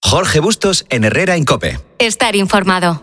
Jorge Bustos en Herrera en COPE. Estar informado.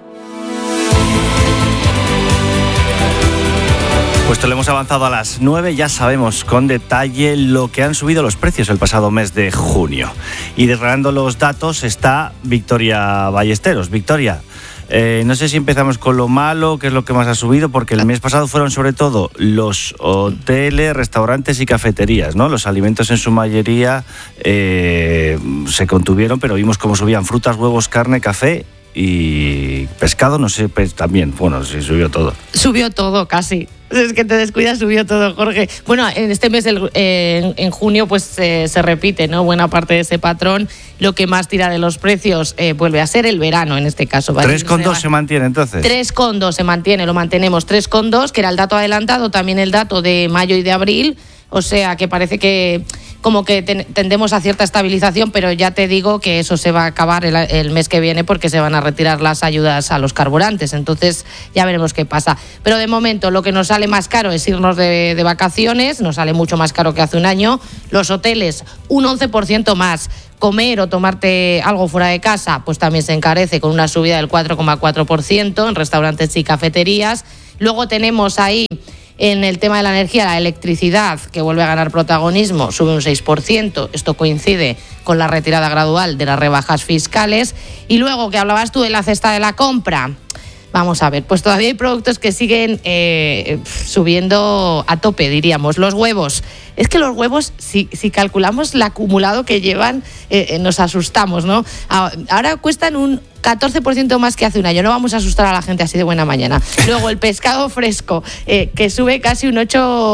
Pues te lo hemos avanzado a las 9, ya sabemos con detalle lo que han subido los precios el pasado mes de junio. Y desgranando los datos está Victoria Ballesteros. Victoria, no sé si empezamos con lo malo, qué es lo que más ha subido, porque el mes pasado fueron sobre todo los hoteles, restaurantes y cafeterías, ¿no? Los alimentos en su mayoría se contuvieron, pero vimos cómo subían frutas, huevos, carne, café y pescado, no sé, pues también, bueno, sí, subió todo. Subió todo, casi. Es que te descuidas, subió todo, Jorge. Bueno, en este mes, en junio, pues se repite, ¿no? Buena parte de ese patrón. Lo que más tira de los precios vuelve a ser el verano, en este caso. 3,2 se mantiene, entonces. 3,2 se mantiene, lo mantenemos. 3,2, que era el dato adelantado, también el dato de mayo y de abril. O sea, que parece que como que tendemos a cierta estabilización, pero ya te digo que eso se va a acabar el mes que viene porque se van a retirar las ayudas a los carburantes. Entonces ya veremos qué pasa. Pero de momento lo que nos sale más caro es irnos de vacaciones, nos sale mucho más caro que hace un año. Los hoteles, un 11% más. Comer o tomarte algo fuera de casa, pues también se encarece con una subida del 4,4% en restaurantes y cafeterías. Luego tenemos ahí, en el tema de la energía, la electricidad, que vuelve a ganar protagonismo, sube un 6%. Esto coincide con la retirada gradual de las rebajas fiscales. Y luego, que hablabas tú de la cesta de la compra, vamos a ver, pues todavía hay productos que siguen subiendo a tope, diríamos. Los huevos. Es que los huevos, si calculamos el acumulado que llevan, nos asustamos, ¿no? Ahora cuestan un 14% más que hace un año. No vamos a asustar a la gente así de buena mañana. Luego el pescado fresco, que sube casi un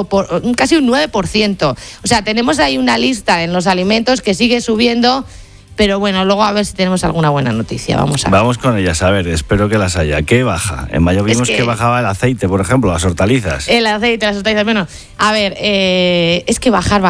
9%. O sea, tenemos ahí una lista en los alimentos que sigue subiendo. Pero bueno, luego a ver si tenemos alguna buena noticia. Vamos a ver. Vamos con ellas, a ver, espero que las haya. ¿Qué baja? En mayo vimos que bajaba el aceite, por ejemplo, las hortalizas. El aceite, las hortalizas. Bueno, a ver, es que bajar.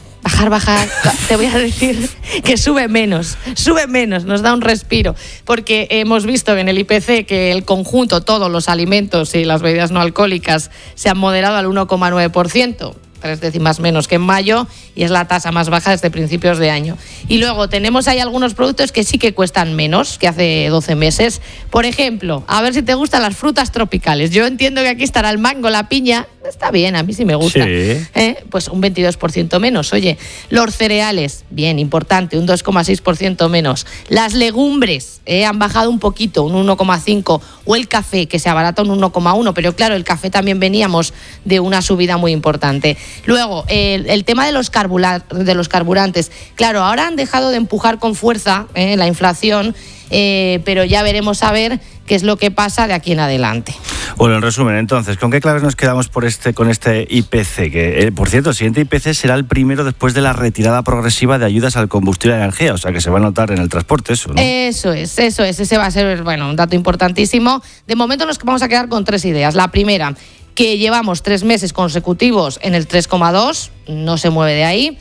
Te voy a decir que sube menos, nos da un respiro, porque hemos visto en el IPC que el conjunto, todos los alimentos y las bebidas no alcohólicas se han moderado al 1,9%. 3 décimas menos que en mayo, y es la tasa más baja desde principios de año. Y luego tenemos ahí algunos productos que sí que cuestan menos que hace 12 meses. Por ejemplo, a ver si te gustan las frutas tropicales. Yo entiendo que aquí estará el mango, la piña. Está bien, a mí sí me gusta. Sí. Pues un 22% menos. Oye, los cereales, bien, importante, un 2,6% menos. Las legumbres han bajado un poquito, un 1,5%. O el café, que se abarata un 1,1%. Pero claro, el café también veníamos de una subida muy importante. Luego, el tema de los carburantes. Claro, ahora han dejado de empujar con fuerza la inflación, pero ya veremos a ver qué es lo que pasa de aquí en adelante. Bueno, en resumen, entonces, ¿con qué claves nos quedamos con este IPC? Que, por cierto, el siguiente IPC será el primero después de la retirada progresiva de ayudas al combustible y energía, o sea que se va a notar en el transporte eso, ¿no? Eso es, ese va a ser, bueno, un dato importantísimo. De momento nos vamos a quedar con 3 ideas. La primera, que llevamos 3 meses consecutivos en el 3,2%, no se mueve de ahí.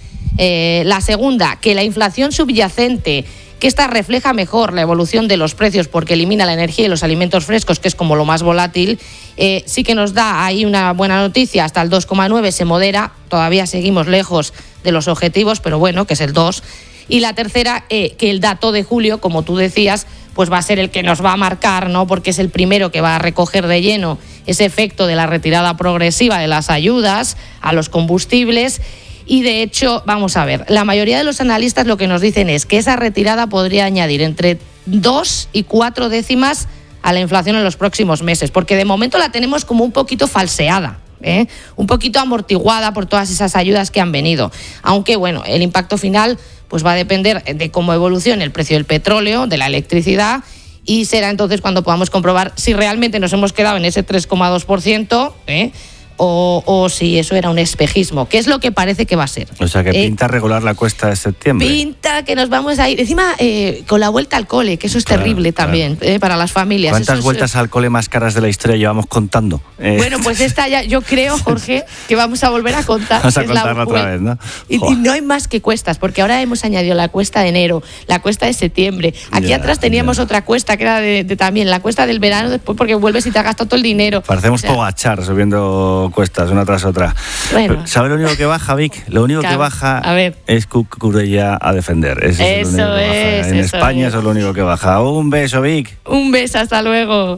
La segunda, que la inflación subyacente, que esta refleja mejor la evolución de los precios porque elimina la energía y los alimentos frescos, que es como lo más volátil, sí que nos da ahí una buena noticia. Hasta el 2,9% se modera, todavía seguimos lejos de los objetivos, pero bueno, que es el 2%. Y la tercera, que el dato de julio, como tú decías, pues va a ser el que nos va a marcar, ¿no? Porque es el primero que va a recoger de lleno ese efecto de la retirada progresiva de las ayudas a los combustibles. Y de hecho, vamos a ver, la mayoría de los analistas lo que nos dicen es que esa retirada podría añadir entre 2 y 4 décimas a la inflación en los próximos meses, porque de momento la tenemos como un poquito falseada, un poquito amortiguada por todas esas ayudas que han venido. Aunque bueno, el impacto final pues va a depender de cómo evolucione el precio del petróleo, de la electricidad, y será entonces cuando podamos comprobar si realmente nos hemos quedado en ese 3,2%, o si eso era un espejismo, que es lo que parece que va a ser. O sea, que pinta regular la cuesta de septiembre. Pinta que nos vamos a ir. Encima, con la vuelta al cole, que eso es terrible también para las familias. ¿Cuántas vueltas al cole más caras de la historia llevamos contando? Bueno, pues esta ya, yo creo, Jorge, que vamos a volver a contar. Vamos a contarla otra vez, ¿no? Y no hay más que cuestas, porque ahora hemos añadido la cuesta de enero, la cuesta de septiembre. Aquí atrás teníamos otra cuesta, que era de también la cuesta del verano, después porque vuelves y te has gastado todo el dinero. Parecemos Pogachar subiendo bajando cuestas una tras otra. Bueno. ¿Sabes lo único que baja, Vic? Lo único que baja es Cucurella a defender. Eso es lo único que baja. En España eso es lo único que baja. Un beso, Vic. Un beso, hasta luego.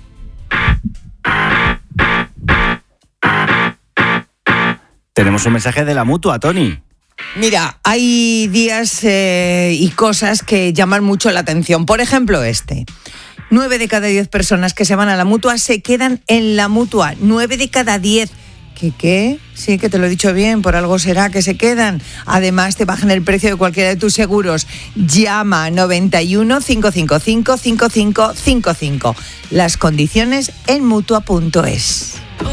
Tenemos un mensaje de la Mutua, Toni. Mira, hay días y cosas que llaman mucho la atención. Por ejemplo, 9 de cada 10 personas que se van a la Mutua se quedan en la Mutua. 9 de cada 10. ¿Qué? Sí, que te lo he dicho bien, por algo será que se quedan. Además, te bajan el precio de cualquiera de tus seguros. Llama 91 555 5555. Las condiciones en Mutua.es.